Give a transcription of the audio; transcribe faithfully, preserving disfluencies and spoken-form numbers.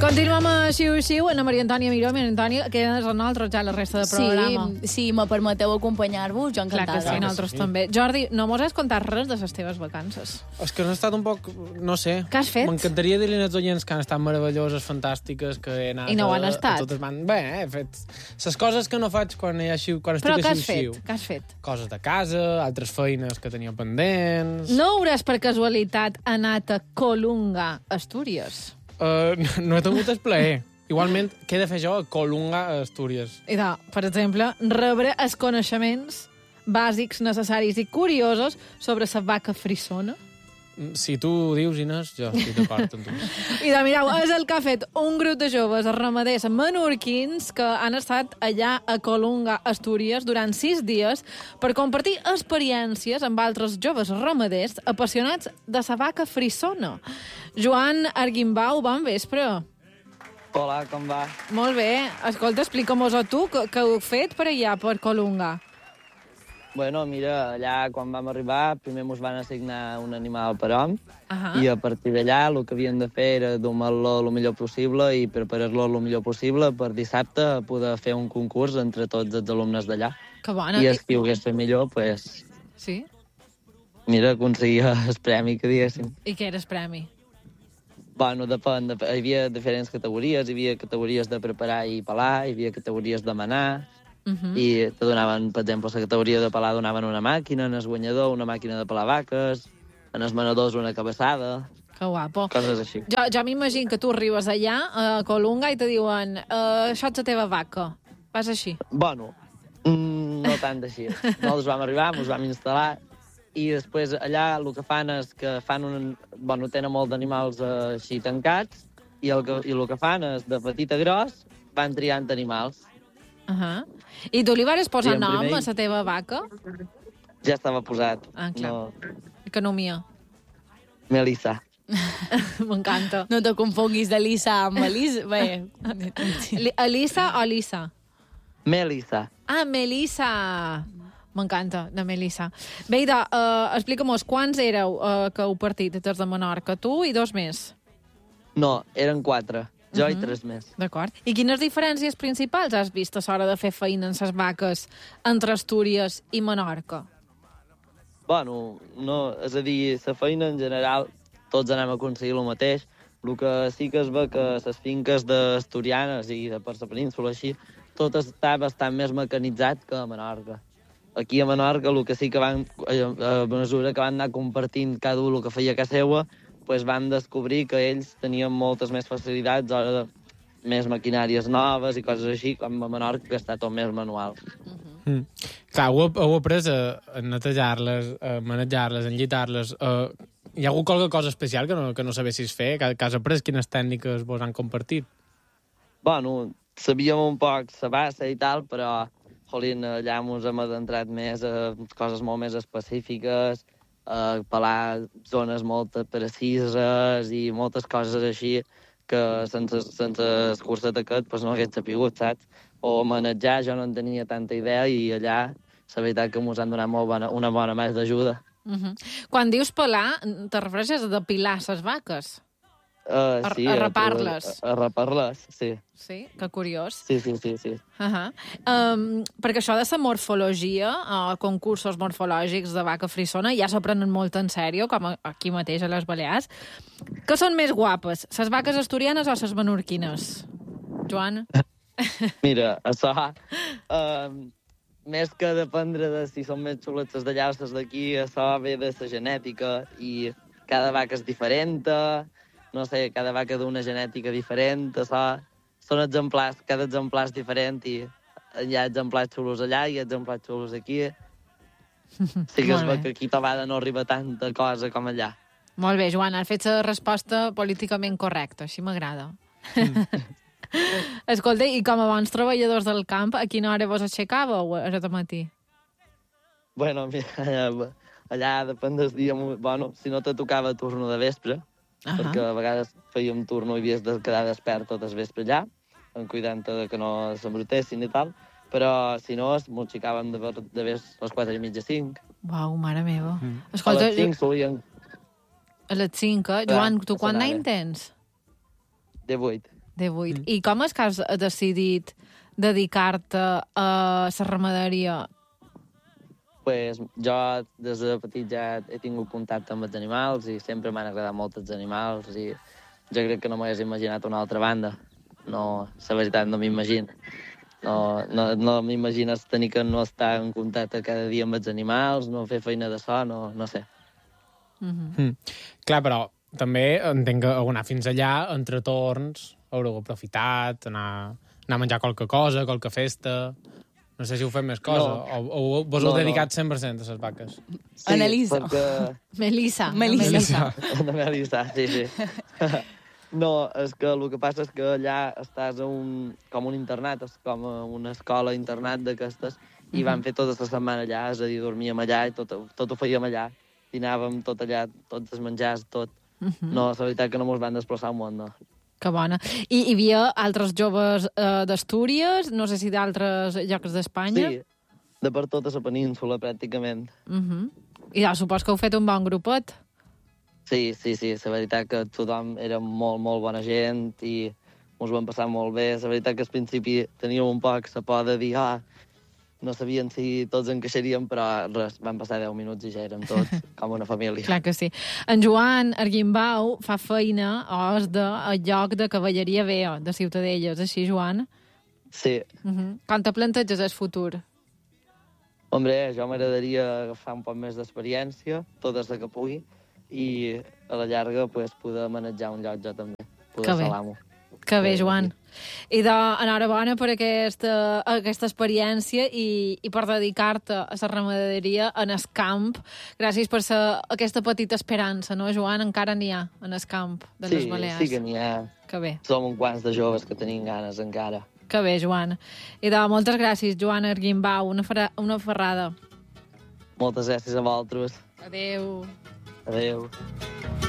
Continuem a Xiu-Xiu, Ana Maria Antònia Miró. Maria Antònia, quedes a nosaltres ja la resta de programa. Sí, si me permeteu acompanyar-vos, jo encantada. Clar que sí, nosaltres també. Jordi, no mos has contat res de les teves vacances. És que han estat un poc... no sé. Què has fet? M'encantaria dir-li als oients que han estat meravelloses, fantàstiques, que he anat... I no ho han a, estat? A totes man... Bé, he fet les coses que no faig quan, hi ha xiu, quan Però estic què a has xiu-xiu. fet? Què has fet? Coses de casa, altres feines que tenia pendents... No hauràs per casualitat anat a Colunga, Astúries? Uh, no, no he tingut el plaer. Igualment, què he de fer jo a Colunga, a Astúries? I de, per exemple, rebre els coneixements bàsics, necessaris i curiosos sobre la vaca frisona. Si tu ho dius, Inés, jo estic d'acord amb tu. I de, mireu, és el que ha fet un grup de joves ramaders menorquins que han estat allà a Colunga, Astúries, durant sis dies per compartir experiències amb altres joves ramaders apassionats de la vaca frisona. Joan Arguimbau, bon vespre. Hola, com va? Molt bé. Escolta, explica'm-ho tu, que, que heu fet per allà, per Colunga. Bueno, mira, allà quan vam arribar, primer mos van assignar un animal per hom, Uh-huh. i a partir d'allà el que havien de fer era domar-lo el millor possible i preparar-lo el millor possible per dissabte poder fer un concurs entre tots els alumnes d'allà. Que bona. I el qui ho hagués fet millor, pues, Sí? mira, aconseguia el premi, que diguéssim. I què era el premi? Bueno, depèn, de, hi havia diferents categories, hi havia categories de preparar i pelar, hi havia categories de manar, Uh-huh. i te donaven, per exemple, la categoria de pelar donaven una màquina, en el guanyador una màquina de pelar vaques, en els manadors una cabeçada, Que guapo. coses així. Jo, jo m'imagino que tu arribes allà, a Colunga, i te diuen uh, això és la teva vaca. Vas així. Bueno, mm, no tant així. Nosaltres vam arribar, ens vam instal·lar, i després allà el que fan és que fan un... Bueno, tenen molt d'animals eh, així tancats, i el, que, i el que fan és, de petit a gros, van triant animals. Uh -huh. I tu li vas posar I en nom primer- a la teva vaca? Ja estava posat. Ah, clar. No, Que no mia. Melissa. M'encanta. No te confonguis d'Elisa amb Elisa. Bé, Li- Elisa o Lisa? Melissa. Ah, Melissa. M'encanta, de Melissa. Bé, Ida, uh, explica'm-nos, quants éreu uh, que heu partit des de Menorca? Tu i dos més. No, eren quatre. Jo Mhm. i tres més. D'acord. I quines diferències principals has vist a l'hora de fer feina en les vaques entre Astúries i Menorca? Bueno, no, és a dir, la feina en general, tots anem a aconseguir el mateix. El que sí que es ve que les finques d'asturianes i de per la península així, tot està bastant més mecanitzat que a Menorca. Aquí a Menorca el que sí que van, a mesura que van anar compartint cada un el que feia a casa seva, pues van descobrir que ells tenien moltes més facilitats a l'hora de més maquinàries noves i coses així, com a Menorca, que està tot més manual. Mm. Clar, heu, heu après a, a netejar-les, a manejar-les, a enllitar-les. Uh, hi ha hagut qualque cosa especial que no, que no sabessis fer? Que, que has après quines tècniques vos han compartit? Bueno, sabíem un poc la bassa i tal, però, jolín, allà ens hem adentrat més a coses molt més específiques, a pelar zones molt precises i moltes coses així que sense, sense el curset aquest pues no hagués sapigut, saps? O manejar, jo no en tenia tanta idea i allà la veritat que ens han donat molt bona, una bona mà d'ajuda. Uh -huh. Quan dius pelar, te refereixes a depilar les vaques? Uh, A- sí, a rapar-les. A, a rapar-les, sí. Sí? Que curiós. Sí, sí, sí, sí. Uh -huh. um, perquè això de la morfologia, uh, concursos morfològics de vaca frisona, ja s'aprenen molt en sèrio, com a- aquí mateix a les Balears. Que són més guapes, les vaques asturianes o les menorquines? Joan? Mira, això, uh, més que dependre de si són més xuletes d'allà o les d'aquí, això ve de la genètica i cada vaca és diferent, no sé, cada vaca d'una genètica diferent, això, són exemplars, cada exemplar és diferent i hi ha exemplars xulos allà i hi ha exemplars xulos aquí. Sí que es Molt ve bé. que aquí a vegades no arriba tanta cosa com allà. Molt bé, Joan, has fet la resposta políticament correcta, així m'agrada. Escolta, i com a bons treballadors del camp, a quina hora vos aixecàveu? Era de matí? Bueno, mira, allà, allà depèn del dia, bueno, si no te tocava turno de vespre, Uh perquè -huh. a vegades fèiem turno i havies de quedar despert tot el vespre allà, en cuidant-te de que no s'embrutessin i tal, però si no, ens aixecàvem de, de ves a les quatre i mitja, cinc. Uau, mare meva. Mm. Escolta, A les cinc solien... a les cinc, eh? Joan, tu no quant passa any nada. tens? De vuit. divuit. Mm. I com és que has decidit dedicar-te a la ramaderia? Pues, jo des de petit ja he tingut contacte amb els animals i sempre m'han agradat molt els animals i jo crec que no m'hagués imaginat una altra banda. No, la veritat, no m'imagino. No, no, no m'imagines tenir que no estar en contacte cada dia amb els animals, no fer feina de so, no, no sé. Mm-hmm. Mm. Clar, però també entenc que anar fins allà, entre torns, haureu aprofitat, anar, anar a menjar qualque cosa, qualque festa... No sé si heu fet més cosa, No. o, o vos heu No, dedicat no. cent per cent a les vaques. Sí, Annalisa. perquè... Melissa. Melissa. Melissa. Una Melissa, sí, sí. No, és que el que passa és que allà estàs a un, com un internat, és com una escola-internat d'aquestes, i vam fer tota la setmana allà, és a dir, dormíem allà i tot, tot ho fèiem allà. Dinàvem tot allà, tots els menjars, tot. Mhm. No, la veritat que no mos van desplaçar un món, no. Que bona. I hi havia altres joves eh, d'Astúries, no sé si d'altres llocs d'Espanya? Sí, de per tota la península, pràcticament. Mhm. I ja, supos que heu fet un bon grupet. Sí, sí, sí, la veritat que tothom era molt, molt bona gent i ens ho vam passar molt bé. La veritat que al principi teníem un poc la por de dir, ah, no sabien si tots encaixaríem, però res, van passar deu minuts i ja érem tots com una família. Clar que sí. En Joan Arguimbau fa feina o és de el lloc de cavalleria vea de Ciutadella. És així, Joan? Sí. Mhm. Com te planteges el futur? Hombre, jo m'agradaria agafar un poc més d'experiència, tota la que pugui, i a la llarga pues, poder manejar un lloc jo també, poder Que bé. salar-m'ho. Que bé, Sí, Joan. I de, enhorabona per aquesta, aquesta experiència i, i per dedicar-te a la ramaderia en el camp. Gràcies per sa, aquesta petita esperança, no, Joan? Encara n'hi ha en el camp de les Sí, Balears. sí que n'hi ha. Que bé, Som uns quants de joves que tenim ganes encara. que bé, Joan. I de moltes gràcies, Joan Arguimbau. Una, ferra, una ferrada. Moltes gràcies a vosaltres. Adéu. Adéu.